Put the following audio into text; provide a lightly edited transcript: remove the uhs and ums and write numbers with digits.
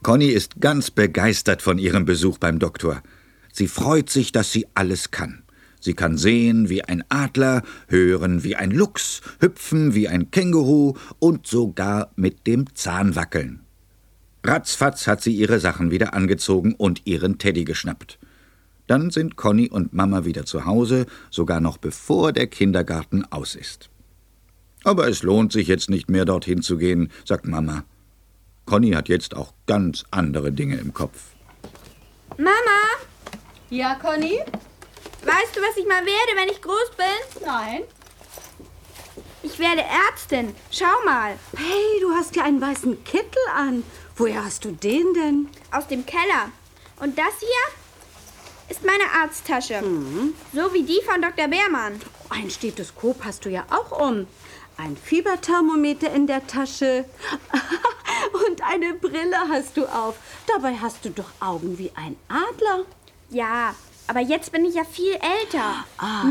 Conny ist ganz begeistert von ihrem Besuch beim Doktor. Sie freut sich, dass sie alles kann. Sie kann sehen wie ein Adler, hören wie ein Luchs, hüpfen wie ein Känguru und sogar mit dem Zahn wackeln. Ratzfatz hat sie ihre Sachen wieder angezogen und ihren Teddy geschnappt. Dann sind Conny und Mama wieder zu Hause, sogar noch bevor der Kindergarten aus ist. Aber es lohnt sich jetzt nicht mehr, dorthin zu gehen, sagt Mama. Conny hat jetzt auch ganz andere Dinge im Kopf. Mama, Ja, Conny? weißt du, was ich mal werde, wenn ich groß bin? Nein. Ich werde Ärztin. Schau mal. Hey, du hast ja einen weißen Kittel an. Woher hast du den denn? Aus dem Keller. Und das hier ist meine Arzttasche. So wie die von Dr. Beermann. Ein Stethoskop hast du ja auch um. Ein Fieberthermometer in der Tasche. Und eine Brille hast du auf. Dabei hast du doch Augen wie ein Adler. Ja, aber jetzt bin ich ja viel älter.